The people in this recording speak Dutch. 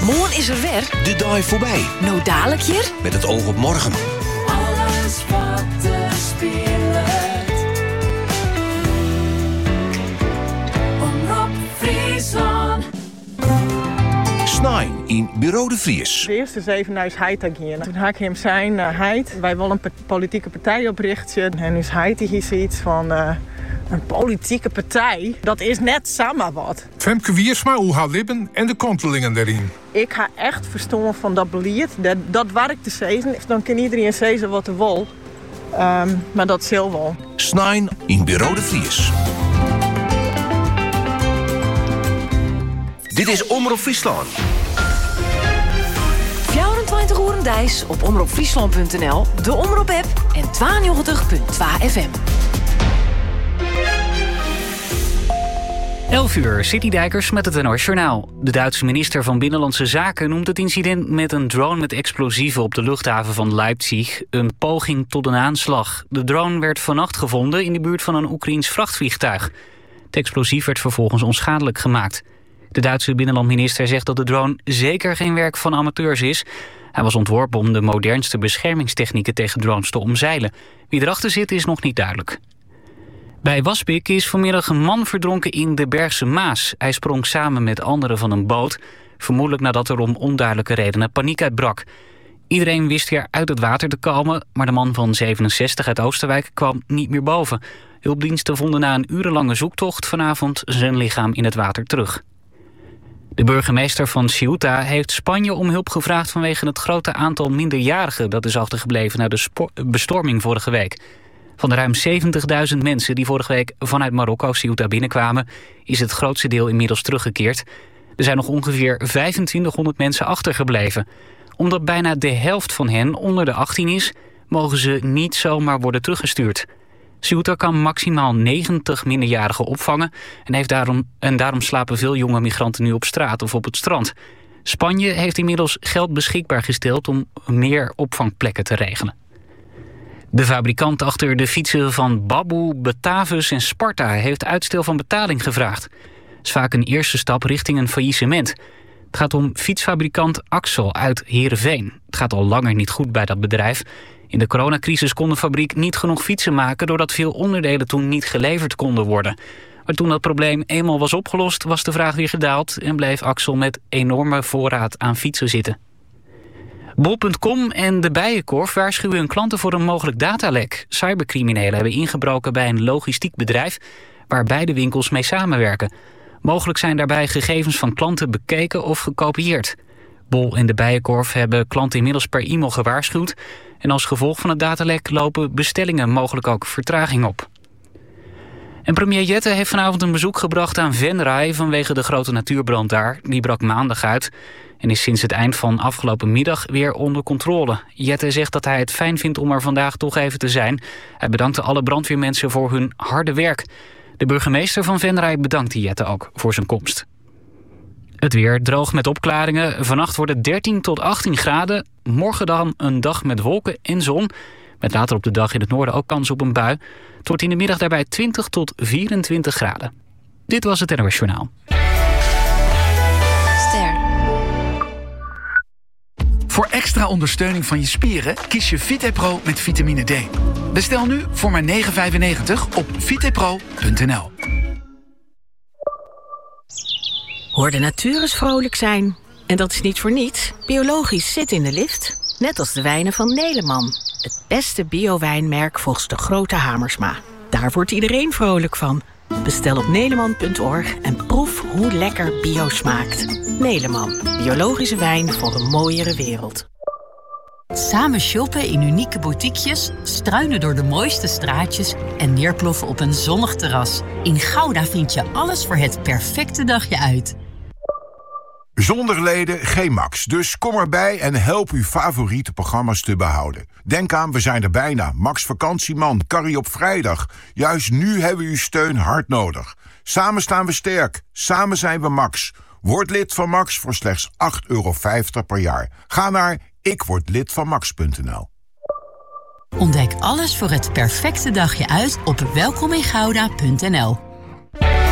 Morgen is er weer. De dag voorbij. Nou dadelijk hier. Met het oog op morgen. Alles wat er speelt. Omroep Friesland. Snijn in Bureau de Vries. De eerste is even naar Heid gaan. Toen had ik hem zijn, Heid, wij willen een politieke partij oprichten. En nu is Heid hier zoiets van, een politieke partij, dat is net samen wat. Femke Wiersma, hoe haar libben en de kontelingen daarin. Ik ga echt verstaan van dat beleid, dat werkt te zeggen. Dan kan iedereen zeggen wat hij wil, maar dat is heel wel. Snijn in Bureau de Vries. Dit is Omroep Friesland. 24 uur dijs op omroepfriesland.nl, de Omroep-app en 92.2 FM. 11 uur, Citydijkers met het NOS Journaal. De Duitse minister van Binnenlandse Zaken noemt het incident met een drone met explosieven op de luchthaven van Leipzig een poging tot een aanslag. De drone werd vannacht gevonden in de buurt van een Oekraïens vrachtvliegtuig. Het explosief werd vervolgens onschadelijk gemaakt. De Duitse binnenlandminister zegt dat de drone zeker geen werk van amateurs is. Hij was ontworpen om de modernste beschermingstechnieken tegen drones te omzeilen. Wie erachter zit is nog niet duidelijk. Bij Waspik is vanmiddag een man verdronken in de Bergse Maas. Hij sprong samen met anderen van een boot, vermoedelijk nadat er om onduidelijke redenen paniek uitbrak. Iedereen wist weer uit het water te komen, maar de man van 67 uit Oosterwijk kwam niet meer boven. Hulpdiensten vonden na een urenlange zoektocht vanavond zijn lichaam in het water terug. De burgemeester van Ceuta heeft Spanje om hulp gevraagd vanwege het grote aantal minderjarigen dat is achtergebleven na de bestorming vorige week. Van de ruim 70.000 mensen die vorige week vanuit Marokko Ceuta binnenkwamen, is het grootste deel inmiddels teruggekeerd. Er zijn nog ongeveer 2500 mensen achtergebleven. Omdat bijna de helft van hen onder de 18 is, mogen ze niet zomaar worden teruggestuurd. Ceuta kan maximaal 90 minderjarigen opvangen en daarom slapen veel jonge migranten nu op straat of op het strand. Spanje heeft inmiddels geld beschikbaar gesteld om meer opvangplekken te regelen. De fabrikant achter de fietsen van Babbo, Batavus en Sparta heeft uitstel van betaling gevraagd. Dat is vaak een eerste stap richting een faillissement. Het gaat om fietsfabrikant Axel uit Heerenveen. Het gaat al langer niet goed bij dat bedrijf. In de coronacrisis kon de fabriek niet genoeg fietsen maken doordat veel onderdelen toen niet geleverd konden worden. Maar toen dat probleem eenmaal was opgelost, was de vraag weer gedaald en bleef Axel met enorme voorraad aan fietsen zitten. Bol.com en de Bijenkorf waarschuwen hun klanten voor een mogelijk datalek. Cybercriminelen hebben ingebroken bij een logistiek bedrijf waar beide winkels mee samenwerken. Mogelijk zijn daarbij gegevens van klanten bekeken of gekopieerd. Bol en de Bijenkorf hebben klanten inmiddels per e-mail gewaarschuwd. En als gevolg van het datalek lopen bestellingen mogelijk ook vertraging op. En premier Jette heeft vanavond een bezoek gebracht aan Venray vanwege de grote natuurbrand daar. Die brak maandag uit en is sinds het eind van afgelopen middag weer onder controle. Jette zegt dat hij het fijn vindt om er vandaag toch even te zijn. Hij bedankte alle brandweermensen voor hun harde werk. De burgemeester van Venray bedankte Jette ook voor zijn komst. Het weer droog met opklaringen. Vannacht wordt het 13 tot 18 graden. Morgen dan een dag met wolken en zon. Met later op de dag in het noorden ook kans op een bui. Het wordt in de middag daarbij 20 tot 24 graden. Dit was het NOS Journaal. Ster. Voor extra ondersteuning van je spieren kies je VitePro met vitamine D. Bestel nu voor maar €9,95 op vitepro.nl. Hoor de natuur eens vrolijk zijn. En dat is niet voor niets. Biologisch zit in de lift. Net als de wijnen van Neleman. Het beste bio-wijnmerk volgens de grote Hamersma. Daar wordt iedereen vrolijk van. Bestel op neleman.org en proef hoe lekker bio smaakt. Neleman. Biologische wijn voor een mooiere wereld. Samen shoppen in unieke boutiquejes, struinen door de mooiste straatjes en neerploffen op een zonnig terras. In Gouda vind je alles voor het perfecte dagje uit. Zonder leden geen Max, dus kom erbij en help uw favoriete programma's te behouden. Denk aan, we zijn er bijna. Max Vakantieman, Carrie op vrijdag. Juist nu hebben we uw steun hard nodig. Samen staan we sterk, samen zijn we Max. Word lid van Max voor slechts €8,50 per jaar. Ga naar ikwordlidvanmax.nl. Ontdek alles voor het perfecte dagje uit op welkomingouda.nl.